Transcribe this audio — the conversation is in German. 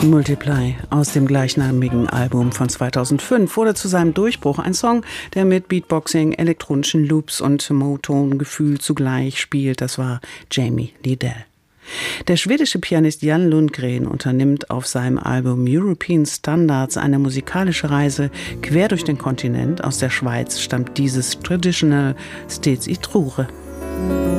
Multiply aus dem gleichnamigen Album von 2005 wurde zu seinem Durchbruch ein Song, der mit Beatboxing, elektronischen Loops und Motown-Gefühl zugleich spielt. Das war Jamie Lidell. Der schwedische Pianist Jan Lundgren unternimmt auf seinem Album European Standards eine musikalische Reise quer durch den Kontinent. Aus der Schweiz stammt dieses Traditional stets i trure.